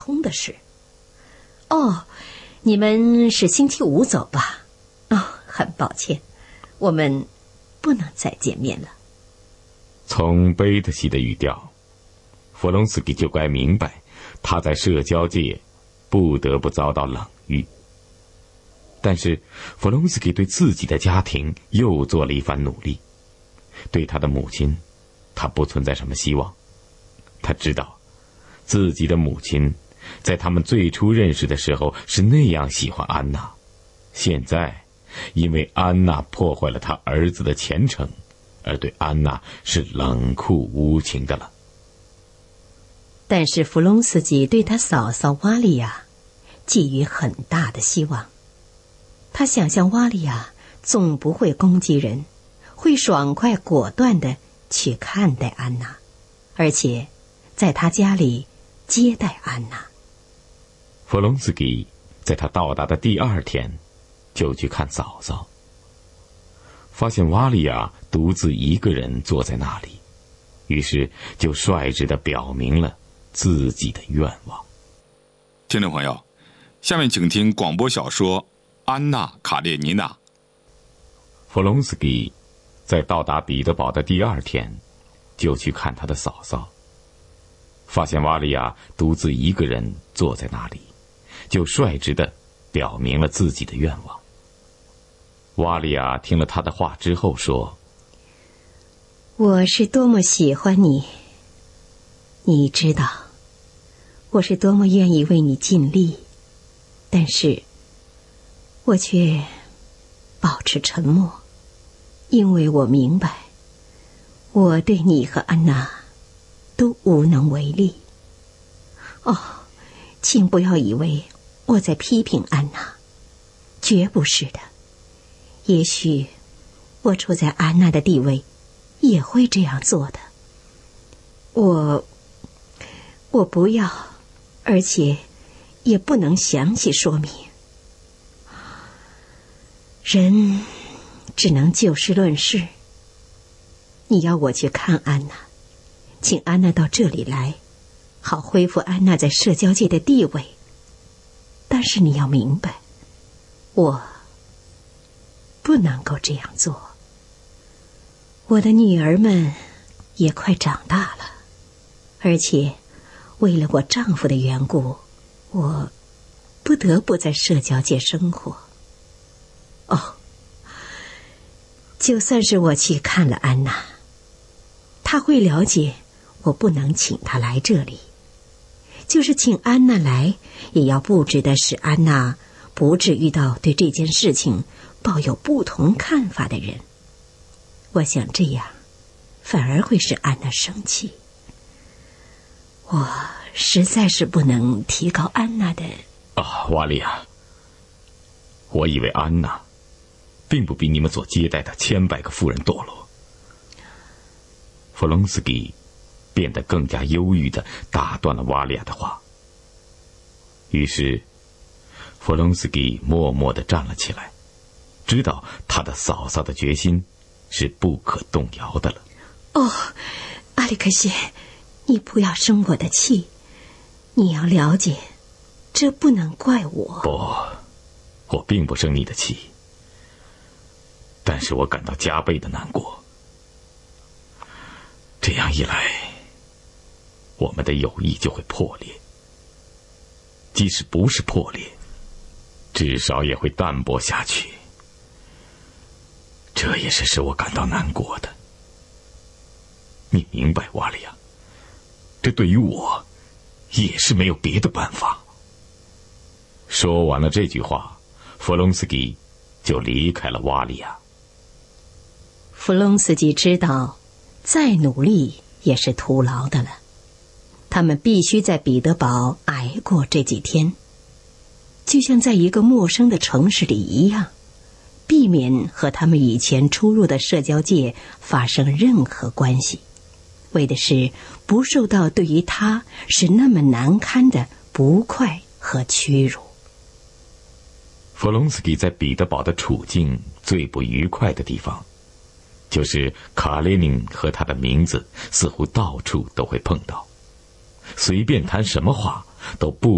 通的事。哦，你们是星期五走吧？哦，很抱歉，我们不能再见面了。 从贝特西的语调，弗隆斯基就该明白，他在社交界不得不遭到冷遇。但是弗隆斯基对自己的家庭又做了一番努力，对他的母亲，他不存在什么希望。他知道自己的母亲在他们最初认识的时候是那样喜欢安娜，现在因为安娜破坏了他儿子的前程，而对安娜是冷酷无情的了。 但是弗隆斯基对他嫂嫂瓦利亚寄予很大的希望。他想象瓦利亚总不会攻击人，会爽快果断地去看待安娜，而且在他家里接待安娜。 弗隆斯基在他到达的第2天就去看嫂嫂，发现瓦利亚独自一个人坐在那里，于是就率直地表明了自己的愿望。 听众朋友，下面请听广播小说《安娜·卡列尼娜》。 弗隆斯基在到达彼得堡的第2天就去看他的嫂嫂，发现瓦利亚独自一个人坐在那里，就率直地表明了自己的愿望。瓦利亚听了他的话之后说： 我是多么喜欢你，你知道，我是多么愿意为你尽力，但是我却保持沉默，因为我明白，我对你和安娜都无能为力。哦，请不要以为我在批评安娜，绝不是的。也许我处在安娜的地位，也会这样做的。我不要，而且也不能详细说明。人只能就事论事。你要我去看安娜，请安娜到这里来，好恢复安娜在社交界的地位。但是你要明白，我不能够这样做。我的女儿们也快长大了，而且为了我丈夫的缘故，我不得不在社交界生活。哦，就算是我去看了安娜，她会了解我不能请她来这里。就是请安娜来，也要布置的使安娜不至遇到对这件事情抱有不同看法的人。我想这样反而会使安娜生气。我实在是不能提高安娜的…… 瓦利亚，我以为安娜并不比你们所接待的千百个妇人堕落。弗隆斯基变得更加忧郁地打断了瓦利亚的话。于是弗隆斯基默默地站了起来，知道他的嫂嫂的决心是不可动摇的了。 阿里克谢，你不要生我的气，你要了解，这不能怪我。 不，我并不生你的气，但是我感到加倍的难过。这样一来，我们的友谊就会破裂，即使不是破裂，至少也会淡薄下去。这也是使我感到难过的。你明白，瓦利亚，这对于我也是没有别的办法。说完了这句话，弗隆斯基就离开了瓦利亚。 弗隆斯基知道再努力也是徒劳的了，他们必须在彼得堡挨过这几天，就像在一个陌生的城市里一样，避免和他们以前出入的社交界发生任何关系，为的是不受到对于他是那么难堪的不快和屈辱。 弗隆斯基在彼得堡的处境最不愉快的地方，就是卡列宁和他的名字似乎到处都会碰到，随便谈什么话都不